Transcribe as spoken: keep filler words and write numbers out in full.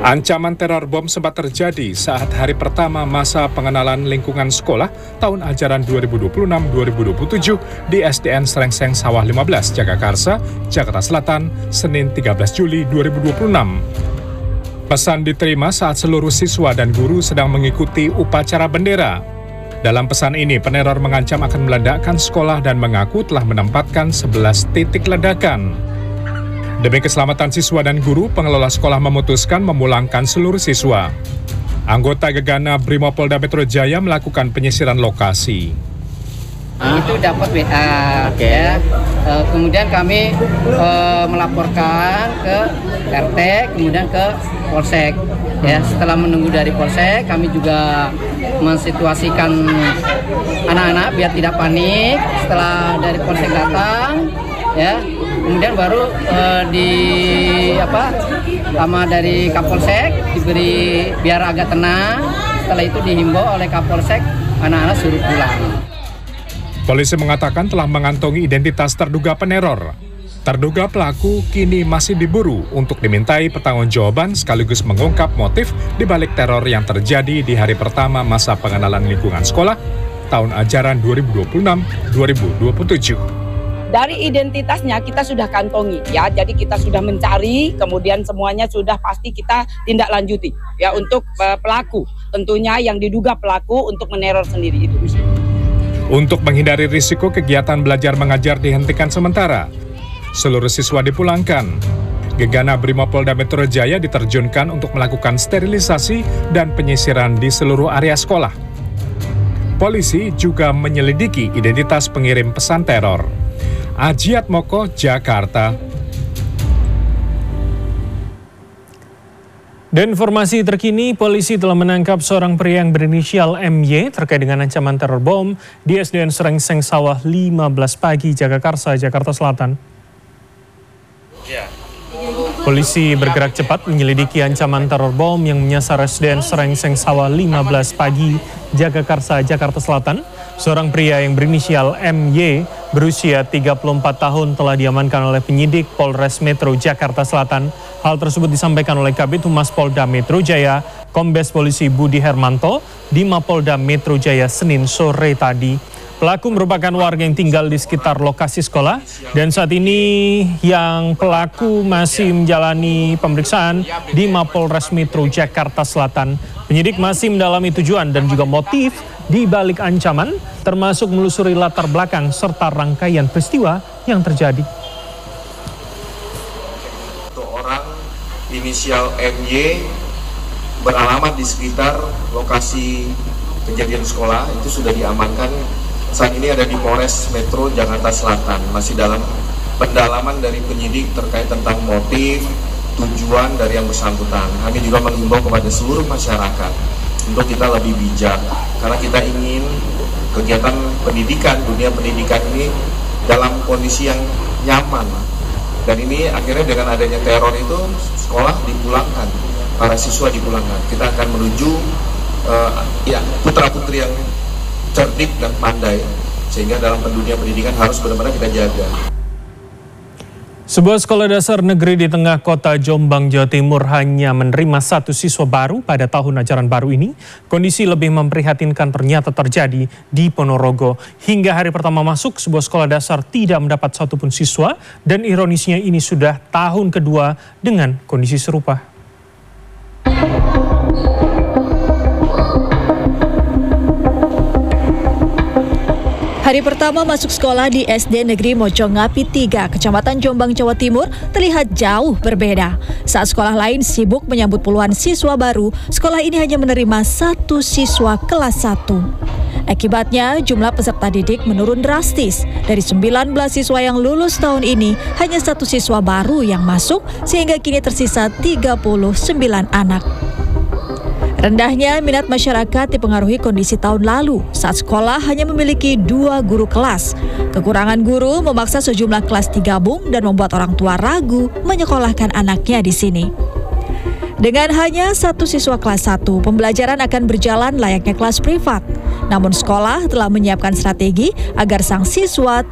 Ancaman teror bom sempat terjadi saat hari pertama masa pengenalan lingkungan sekolah tahun ajaran dua ribu dua puluh enam dua ribu dua puluh tujuh di S D N Srengseng Sawah lima belas, Jagakarsa, Jakarta Selatan, Senin tiga belas Juli dua ribu dua puluh enam. Pesan diterima saat seluruh siswa dan guru sedang mengikuti upacara bendera. Dalam pesan ini, peneror mengancam akan meledakkan sekolah dan mengaku telah menempatkan sebelas titik ledakan. Demi keselamatan siswa dan guru, pengelola sekolah memutuskan memulangkan seluruh siswa. Anggota Gegana Brimopolda Metro Jaya melakukan penyisiran lokasi. Itu dapat W A, okay. ya. E, kemudian kami e, melaporkan ke R T, kemudian ke Polsek. Ya, setelah menunggu dari Polsek, kami juga mensituasikan anak-anak biar tidak panik. Setelah dari Polsek datang, ya, kemudian baru e, di apa? Sama dari Kapolsek diberi biar agak tenang. Setelah itu dihimbau oleh Kapolsek, anak-anak suruh pulang. Polisi mengatakan telah mengantongi identitas terduga peneror. Terduga pelaku kini masih diburu untuk dimintai pertanggungjawaban sekaligus mengungkap motif di balik teror yang terjadi di hari pertama masa pengenalan lingkungan sekolah tahun ajaran dua ribu dua puluh enam dua ribu dua puluh tujuh. Dari identitasnya kita sudah kantongi ya, jadi kita sudah mencari, kemudian semuanya sudah pasti kita tindak lanjuti ya untuk uh, pelaku. Tentunya yang diduga pelaku untuk meneror sendiri itu. Untuk menghindari risiko, kegiatan belajar mengajar dihentikan sementara. Seluruh siswa dipulangkan. Gegana Brimopolda Metro Jaya diterjunkan untuk melakukan sterilisasi dan penyisiran di seluruh area sekolah. Polisi juga menyelidiki identitas pengirim pesan teror. Ajiat Moko, Jakarta. Dan informasi terkini, polisi telah menangkap seorang pria yang berinisial M Y terkait dengan ancaman teror bom di S D N Srengseng Sawah lima belas pagi, Jagakarsa, Jakarta Selatan. Polisi bergerak cepat menyelidiki ancaman teror bom yang menyasar S D N Srengseng Sawah lima belas pagi, Jagakarsa, Jakarta Selatan. Seorang pria yang berinisial M Y berusia tiga puluh empat tahun telah diamankan oleh penyidik Polres Metro Jakarta Selatan. Hal tersebut disampaikan oleh Kabid Humas Polda Metro Jaya, Kombes Polisi Budi Hermanto, di Mapolda Metro Jaya Senin sore tadi. Pelaku merupakan warga yang tinggal di sekitar lokasi sekolah dan saat ini yang pelaku masih menjalani pemeriksaan di Mapolres Metro Jakarta Selatan. Penyidik masih mendalami tujuan dan juga motif di balik ancaman, termasuk melusuri latar belakang serta rangkaian peristiwa yang terjadi. Orang inisial M Y beralamat di sekitar lokasi kejadian sekolah itu sudah diamankan. Saat ini ada di Polres Metro Jakarta Selatan, masih dalam pendalaman dari penyidik terkait tentang motif, tujuan dari yang bersangkutan. Kami juga mengimbau kepada seluruh masyarakat untuk kita lebih bijak, karena kita ingin kegiatan pendidikan, dunia pendidikan ini dalam kondisi yang nyaman. Dan ini akhirnya dengan adanya teror itu, sekolah dipulangkan, para siswa dipulangkan. Kita akan menuju uh, ya putra-putri yang cerdik dan pandai, sehingga dalam dunia pendidikan harus benar-benar kita jaga. Sebuah sekolah dasar negeri di tengah kota Jombang, Jawa Timur hanya menerima satu siswa baru pada tahun ajaran baru ini. Kondisi lebih memprihatinkan ternyata terjadi di Ponorogo. Hingga hari pertama masuk, sebuah sekolah dasar tidak mendapat satupun siswa, dan ironisnya ini sudah tahun kedua dengan kondisi serupa. Hari pertama masuk sekolah di S D Negeri Mojongapi tiga, Kecamatan Jombang, Jawa Timur, terlihat jauh berbeda. Saat sekolah lain sibuk menyambut puluhan siswa baru, sekolah ini hanya menerima satu siswa kelas satu. Akibatnya, jumlah peserta didik menurun drastis. Dari sembilan belas siswa yang lulus tahun ini, hanya satu siswa baru yang masuk, sehingga kini tersisa tiga puluh sembilan anak. Rendahnya minat masyarakat dipengaruhi kondisi tahun lalu saat sekolah hanya memiliki dua guru kelas. Kekurangan guru memaksa sejumlah kelas digabung dan membuat orang tua ragu menyekolahkan anaknya di sini. Dengan hanya satu siswa kelas satu, pembelajaran akan berjalan layaknya kelas privat. Namun sekolah telah menyiapkan strategi agar sang siswa